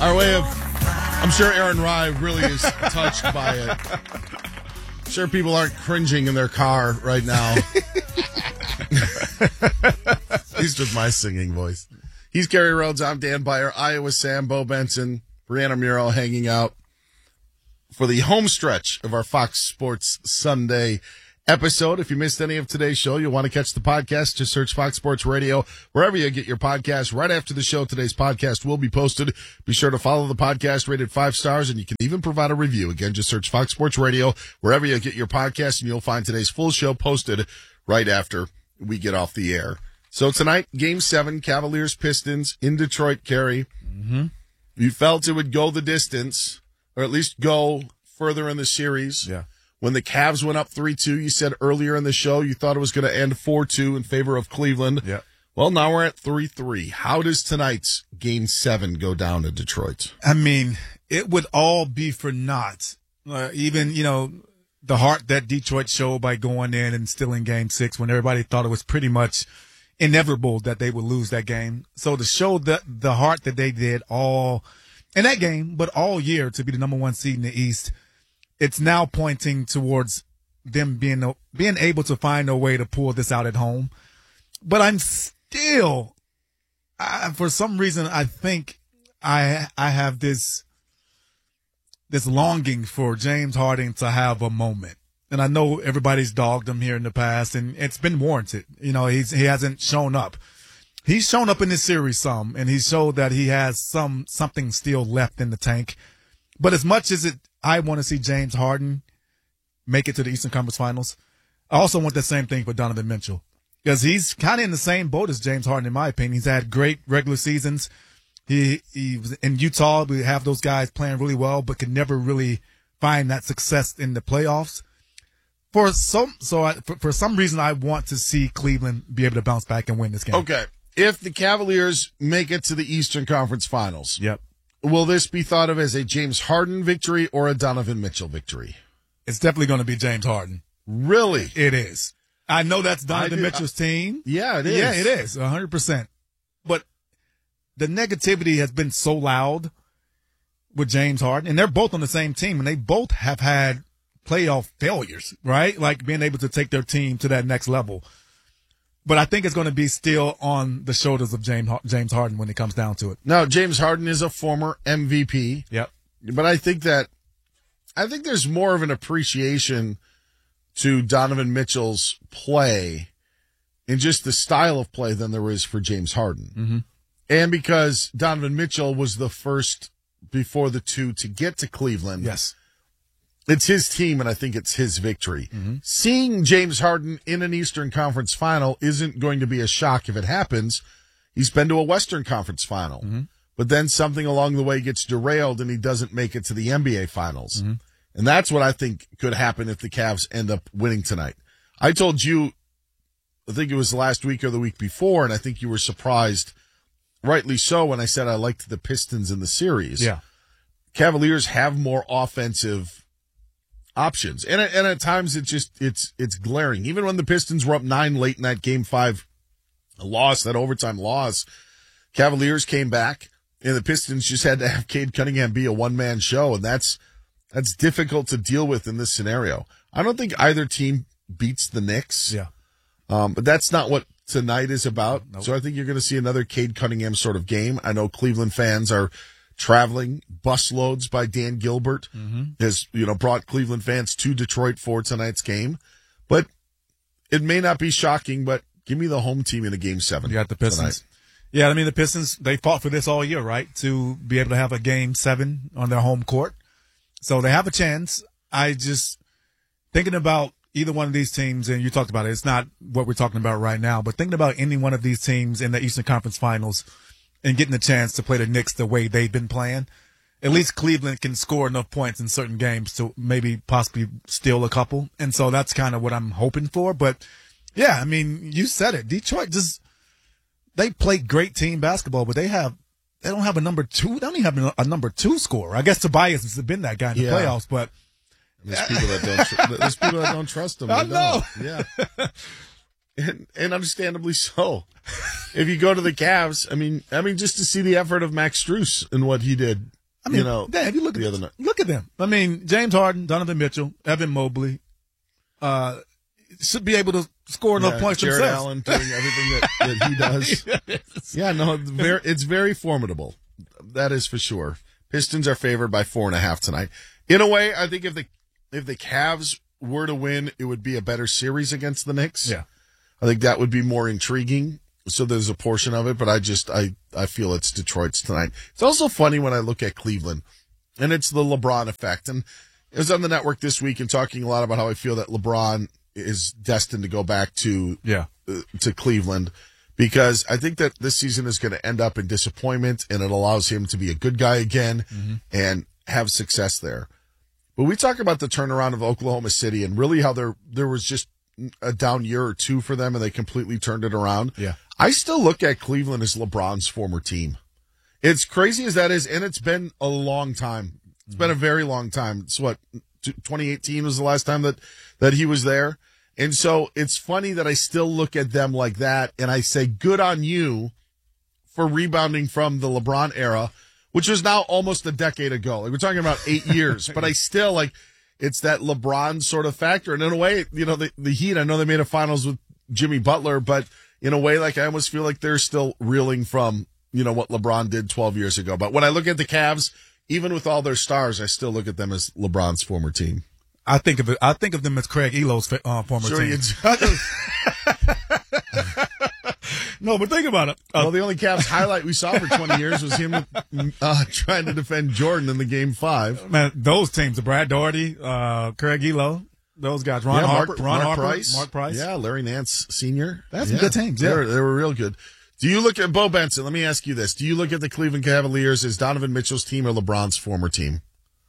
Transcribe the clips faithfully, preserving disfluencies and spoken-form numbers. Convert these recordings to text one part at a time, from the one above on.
Our way of, I'm sure Aaron Rye really is touched by it. I'm sure people aren't cringing in their car right now. At least with my singing voice. He's Gary Rhodes. I'm Dan Byer. Iowa Sam, Bo Benson, Brianna Muro hanging out for the home stretch of our Fox Sports Sunday episode. If you missed any of today's show, you'll want to catch the podcast. Just search Fox Sports Radio wherever you get your podcast. Right after the show, today's podcast will be posted. Be sure to follow the podcast, rated five stars, and you can even provide a review. Again, just search Fox Sports Radio wherever you get your podcast, and you'll find today's full show posted right after we get off the air. So tonight, Game seven, Cavaliers-Pistons in Detroit, Kerry. Mm-hmm. You felt it would go the distance, or at least go further in the series. Yeah. When the Cavs went up three two, you said earlier in the show you thought it was going to end four two in favor of Cleveland. Yeah. Well, now we're at three three. How does tonight's Game seven go down in Detroit? I mean, it would all be for naught. Uh, even, you know, the heart that Detroit showed by going in and stealing Game six when everybody thought it was pretty much inevitable that they would lose that game. So to show the, the heart that they did all in that game, but all year to be the number one seed in the East, it's now pointing towards them being being able to find a way to pull this out at home. But I'm still, I, for some reason, I think I I have this this longing for James Harden to have a moment. And I know everybody's dogged him here in the past, and it's been warranted. You know, he's he hasn't shown up. He's shown up in this series some, and he showed that he has some something still left in the tank. But as much as it, I want to see James Harden make it to the Eastern Conference Finals, I also want the same thing for Donovan Mitchell, because he's kind of in the same boat as James Harden, in my opinion. He's had great regular seasons. He, he was in Utah. We have those guys playing really well, but could never really find that success in the playoffs. For some, so I, for, for some reason, I want to see Cleveland be able to bounce back and win this game. Okay. If the Cavaliers make it to the Eastern Conference Finals, yep. will this be thought of as a James Harden victory or a Donovan Mitchell victory? It's definitely going to be James Harden. Really? It is. I know that's Donovan do, Mitchell's I, team. Yeah, it is. Yeah, it is, one hundred percent. But the negativity has been so loud with James Harden, and they're both on the same team, and they both have had playoff failures, right? Like being able to take their team to that next level. But I think it's going to be still on the shoulders of James James Harden when it comes down to it. Now, James Harden is a former M V P. Yep. But I think that I think there's more of an appreciation to Donovan Mitchell's play and just the style of play than there is for James Harden. Mm-hmm. And because Donovan Mitchell was the first before the two to get to Cleveland. Yes. It's his team, and I think it's his victory. Mm-hmm. Seeing James Harden in an Eastern Conference final isn't going to be a shock if it happens. He's been to a Western Conference final. Mm-hmm. But then something along the way gets derailed, and he doesn't make it to the N B A Finals. Mm-hmm. And that's what I think could happen if the Cavs end up winning tonight. I told you, I think it was last week or the week before, and I think you were surprised, rightly so, when I said I liked the Pistons in the series. Yeah. Cavaliers have more offensive options. And, and at times it's just, it's, it's glaring. Even when the Pistons were up nine late in that game five loss, that overtime loss, Cavaliers came back and the Pistons just had to have Cade Cunningham be a one man show. And that's, that's difficult to deal with in this scenario. I don't think either team beats the Knicks. Yeah. Um, but that's not what tonight is about. Nope. So I think you're going to see another Cade Cunningham sort of game. I know Cleveland fans are traveling busloads by Dan Gilbert mm-hmm. has, you know, brought Cleveland fans to Detroit for tonight's game. But it may not be shocking, but give me the home team in a game seven. You got the Pistons. Tonight. Yeah, I mean, the Pistons, they fought for this all year, right? To be able to have a game seven on their home court. So they have a chance. I just, thinking about either one of these teams, and you talked about it, it's not what we're talking about right now, but thinking about any one of these teams in the Eastern Conference Finals and getting a chance to play the Knicks the way they've been playing, at least Cleveland can score enough points in certain games to maybe possibly steal a couple. And so that's kind of what I'm hoping for. But, yeah, I mean, you said it. Detroit just – they play great team basketball, but they have – they don't have a number two – they don't even have a number two scorer. I guess Tobias has been that guy in the Yeah. playoffs, but – There's people that don't. Tr- there's people that don't trust him. I They know. don't. Yeah. and, and understandably so. If you go to the Cavs, I mean, I mean, just to see the effort of Max Strus and what he did, I mean, you know, Dan, if you look the at other night. look at them. I mean, James Harden, Donovan Mitchell, Evan Mobley, uh, should be able to score enough Yeah, points Jared themselves. Allen doing everything that, that he does. Yeah, no, it's very, it's very formidable. That is for sure. Pistons are favored by four and a half tonight. In a way, I think if the if the Cavs were to win, it would be a better series against the Knicks. Yeah. I think that would be more intriguing. So there's a portion of it, but I just I, I feel it's Detroit's tonight. It's also funny when I look at Cleveland, and it's the LeBron effect. And I was on the network this week and talking a lot about how I feel that LeBron is destined to go back to Yeah. uh, to Cleveland, because I think that this season is going to end up in disappointment, and it allows him to be a good guy again Mm-hmm. and have success there. But we talk about the turnaround of Oklahoma City and really how there there was just a down year or two for them, and they completely turned it around. Yeah. I still look at Cleveland as LeBron's former team. It's crazy as that is, and it's been a long time. It's been a very long time. It's what, twenty eighteen was the last time that, that he was there. And so it's funny that I still look at them like that, and I say, good on you for rebounding from the LeBron era, which was now almost a decade ago. Like, we're talking about eight years, but I still, like, it's that LeBron sort of factor. And in a way, you know, the, the Heat, I know they made a finals with Jimmy Butler, but in a way, like, I almost feel like they're still reeling from, you know, what LeBron did twelve years ago. But when I look at the Cavs, even with all their stars, I still look at them as LeBron's former team. I think of it. I think of them as Craig Elo's uh, former Sure team. you do. No, but think about it. Uh, Well, the only Cavs highlight we saw for twenty years was him uh, trying to defend Jordan in the game five. man, those teams, the Brad Daugherty, uh, Craig Elo, those guys, Ron Yeah, Harper, Mark, Ron Mark Harper, Price. Mark Price. Yeah, Larry Nance Senior. That's some yeah. good teams, yeah. They were, they were real good. Do you look at Bo Benson? Let me ask you this. Do you look at the Cleveland Cavaliers as Donovan Mitchell's team or LeBron's former team?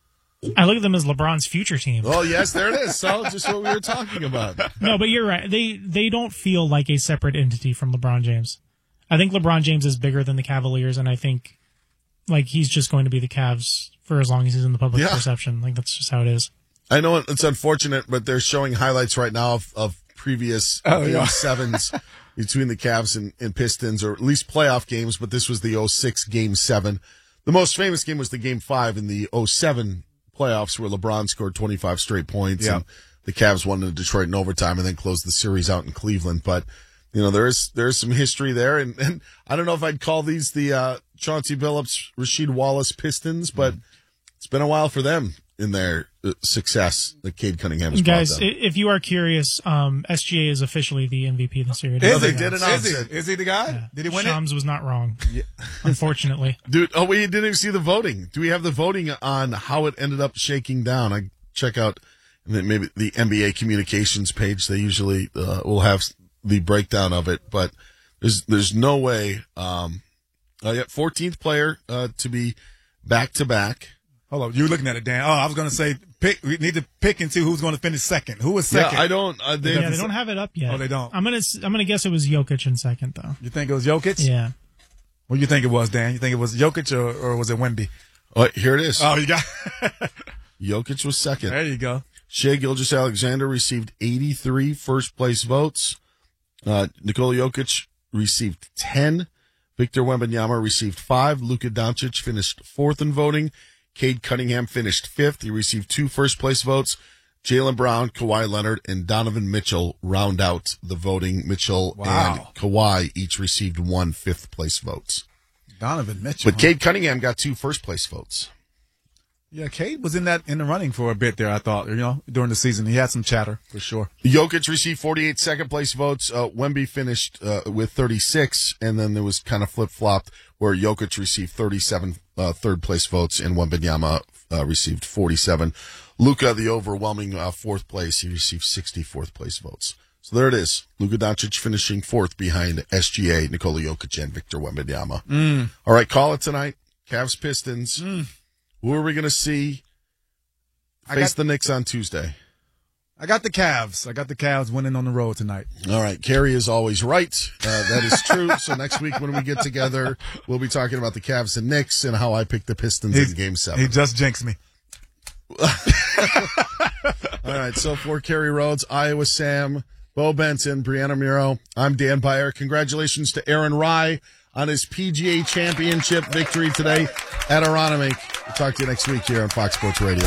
I look at them as LeBron's future team. Oh, yes, there it is. So just what we were talking about. No, but you're right. They they don't feel like a separate entity from LeBron James. I think LeBron James is bigger than the Cavaliers, and I think like he's just going to be the Cavs for as long as he's in the public Yeah. perception. Like that's just how it is. I know it's unfortunate, but they're showing highlights right now of, of previous Oh, game yeah. sevens between the Cavs and, and Pistons, or at least playoff games, but this was the oh six game seven. The most famous game was the game five in the oh seven playoffs where LeBron scored twenty-five straight points Yeah. and the Cavs won in Detroit in overtime and then closed the series out in Cleveland. But, you know, there is, there is some history there. And, and I don't know if I'd call these the, uh, Chauncey Billups, Rasheed Wallace Pistons, but it's been a while for them in their uh, success that Cade Cunningham has Guys, brought i- them. if you are curious, um, S G A is officially the M V P this year. Is they he? did Is announce he? it. Is he the guy? Did he win Shams was not wrong, unfortunately. Dude, oh, we didn't even see the voting. Do we have the voting on how it ended up shaking down? I check out and then maybe the N B A communications page. They usually uh, will have the breakdown of it, but there's there's no way. Um, uh, yeah, fourteenth player uh, to be back to back. Hold on, you looking at it, Dan? Oh, I was going to say pick. We need to pick and see who's going to finish second. Who was Yeah, second? I don't. Uh, they, Yeah, they don't have it up yet. Oh, they don't. I'm gonna s- I'm gonna guess it was Jokic in second though. You think it was Jokic? Yeah. What do you think it was, Dan? You think it was Jokic or, or was it Wemby? Oh, here it is. Oh, you got. Jokic was second. There you go. Shea Gilgeous-Alexander received eighty-three first place votes. Uh, Nikola Jokic received ten. Victor Wembanyama received five. Luka Doncic finished fourth in voting. Cade Cunningham finished fifth. He received two first place votes. Jaylen Brown, Kawhi Leonard, and Donovan Mitchell round out the voting. Mitchell Wow. and Kawhi each received one fifth place votes. Donovan Mitchell. But Cade Cunningham got two first place votes. Yeah, Cade was in that in the running for a bit there. I thought, you know, during the season he had some chatter for sure. Jokic received forty-eight second place votes. Uh, Wemby finished uh, with thirty-six, and then there was kind of flip flopped where Jokic received thirty-seven uh, third place votes, and Wembanyama uh, received forty-seven. Luka, the overwhelming uh, fourth place, he received sixty-fourth place votes. So there it is. Luka Doncic finishing fourth behind S G A, Nikola Jokic, and Victor Wembanyama. Mm. All right, call it tonight. Cavs Pistons. Mm. Who are we going to see I face got- the Knicks on Tuesday? I got the Cavs. I got the Cavs winning on the road tonight. All right. Kerry is always right. Uh, that is true. So next week when we get together, we'll be talking about the Cavs and Knicks and how I picked the Pistons in game seven. He just jinxed me. All right. So for Kerry Rhodes, Iowa Sam, Bo Benson, Brianna Muro. I'm Dan Beyer. Congratulations to Aaron Rai on his P G A Championship victory today at Aronimink. We'll talk to you next week here on Fox Sports Radio.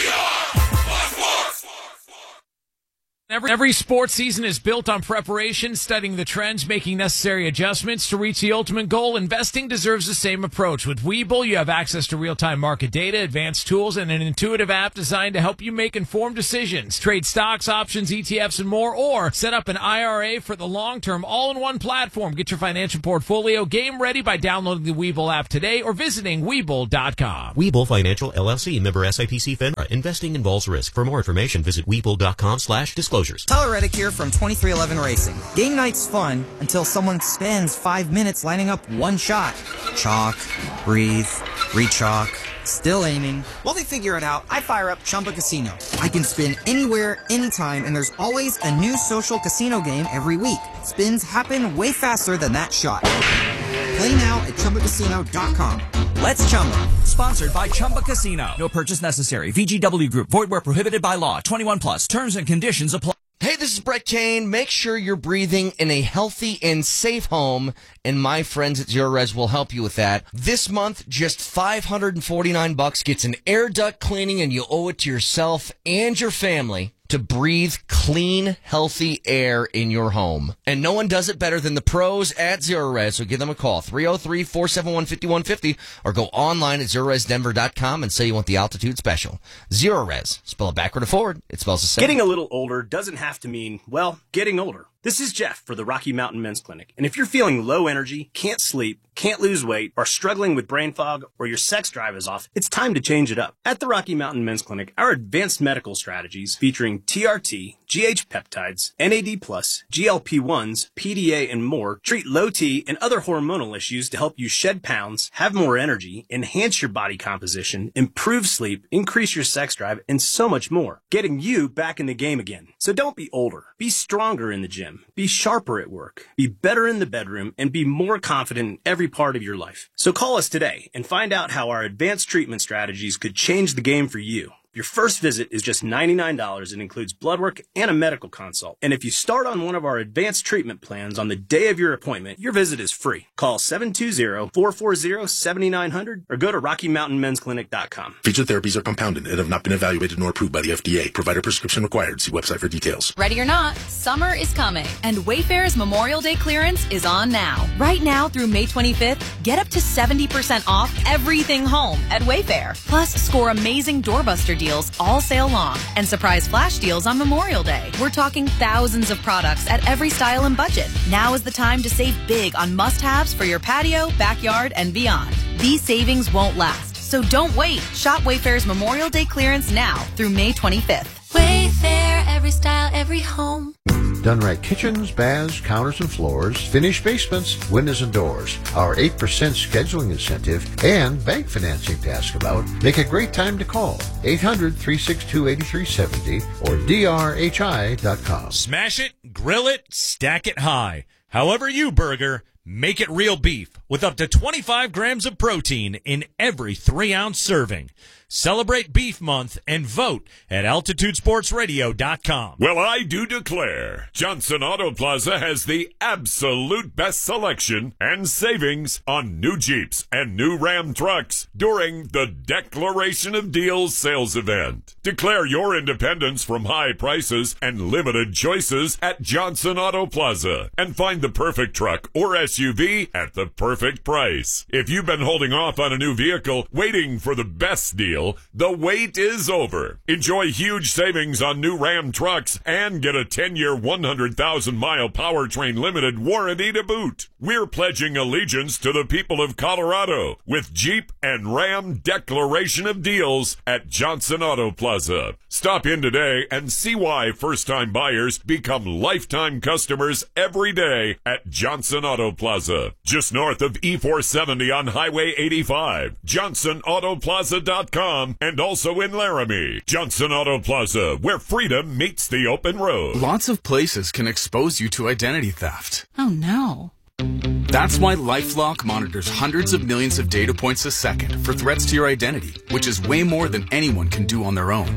Every, every sports season is built on preparation, studying the trends, making necessary adjustments to reach the ultimate goal. Investing deserves the same approach. With Webull, you have access to real-time market data, advanced tools, and an intuitive app designed to help you make informed decisions. Trade stocks, options, E T Fs, and more, or set up an I R A for the long term, all-in-one platform. Get your financial portfolio game ready by downloading the Webull app today or visiting Webull dot com. Webull Financial, L L C, member S I P C FINRA. Investing involves risk. For more information, visit Webull dot com slash disclosures. Tyler Reddick here from twenty-three eleven Racing. Game night's fun until someone spends five minutes lining up one shot. Chalk, breathe, re-chalk, still aiming. While they figure it out, I fire up Chumba Casino. I can spin anywhere, anytime, and there's always a new social casino game every week. Spins happen way faster than that shot. Play now at Chumba Casino dot com. Let's Chumba. Sponsored by Chumba Casino. No purchase necessary. V G W Group. Void where prohibited by law. twenty-one plus. Terms and conditions apply. Hey, this is Brett Kane. Make sure you're breathing in a healthy and safe home, and my friends at Zerorez will help you with that. This month, just five hundred forty-nine bucks gets an air duct cleaning, and you owe it to yourself and your family to breathe clean, healthy air in your home. And no one does it better than the pros at Zerorez, so give them a call, three oh three, four seven one, five one five oh, or go online at Zerorez Denver dot com and say you want the altitude special. Zerorez, spell it backward or forward, it spells the same. Getting a little older doesn't have to mean, well, getting older. This is Jeff for the Rocky Mountain Men's Clinic. And if you're feeling low energy, can't sleep, can't lose weight, are struggling with brain fog, or your sex drive is off, it's time to change it up. At the Rocky Mountain Men's Clinic, our advanced medical strategies featuring T R T, G H peptides, N A D plus, G L P ones, P D A, and more treat low T and other hormonal issues to help you shed pounds, have more energy, enhance your body composition, improve sleep, increase your sex drive, and so much more. Getting you back in the game again. So don't be older. Be stronger in the gym. Be sharper at work. Be better in the bedroom, and be more confident in every part of your life. So call us today and find out how our advanced treatment strategies could change the game for you. Your first visit is just ninety-nine dollars and includes blood work and a medical consult. And if you start on one of our advanced treatment plans on the day of your appointment, your visit is free. Call seven two zero, four four zero, seven nine zero zero or go to Rocky Mountain Men's Clinic dot com. Featured therapies are compounded and have not been evaluated nor approved by the F D A. Provider prescription required. See website for details. Ready or not, summer is coming, and Wayfair's Memorial Day clearance is on now. Right now through May twenty-fifth, get up to seventy percent off everything home at Wayfair. Plus, score amazing doorbuster deals all sale long and surprise flash deals on Memorial Day. We're talking thousands of products at every style and budget. Now is the time to save big on must-haves for your patio, backyard, and beyond. These savings won't last, so don't wait. Shop Wayfair's Memorial Day clearance now through May twenty-fifth. Wayfair, every style, every home. Done right kitchens, baths, counters and floors, finished basements, windows and doors. Our eight percent scheduling incentive and bank financing to ask about make a great time to call. eight hundred, three six two, eight three seven zero or D R H I dot com. Smash it, grill it, stack it high. However you burger, make it real beef with up to twenty-five grams of protein in every three ounce serving. Celebrate Beef Month and vote at altitude sports radio dot com. Well, I do declare Johnson Auto Plaza has the absolute best selection and savings on new Jeeps and new Ram trucks during the Declaration of Deals sales event. Declare your independence from high prices and limited choices at Johnson Auto Plaza and find the perfect truck or S U V at the perfect price. If you've been holding off on a new vehicle, waiting for the best deal, the wait is over. Enjoy huge savings on new Ram trucks and get a ten-year, one hundred thousand mile powertrain limited warranty to boot. We're pledging allegiance to the people of Colorado with Jeep and Ram Declaration of Deals at Johnson Auto Plaza. Stop in today and see why first-time buyers become lifetime customers every day at Johnson Auto Plaza. Just north of E four seventy on Highway eighty-five. Johnson Auto Plaza dot com. And also in Laramie. Johnson Auto Plaza, where freedom meets the open road. Lots of places can expose you to identity theft. Oh no. That's why LifeLock monitors hundreds of millions of data points a second for threats to your identity, which is way more than anyone can do on their own.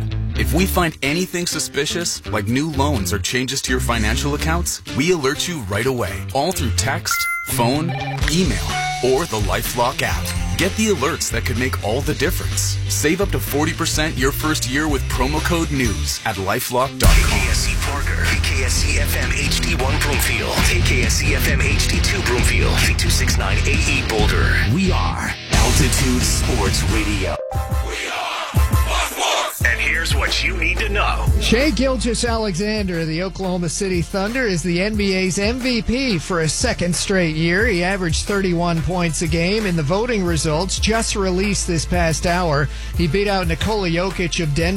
If we find anything suspicious, like new loans or changes to your financial accounts, we alert you right away, all through text, phone, email, or the LifeLock app. Get the alerts that could make all the difference. Save up to forty percent your first year with promo code NEWS at lifelock dot com. K K S C Parker, K K S C F M H D one Broomfield, K K S C F M H D two Broomfield, V two sixty-nine A E Boulder. We are Altitude Sports Radio. We are And here's what you need to know. Shai Gilgeous-Alexander of the Oklahoma City Thunder is the N B A's M V P for a second straight year. He averaged thirty-one points a game in the voting results just released this past hour. He beat out Nikola Jokic of Denver.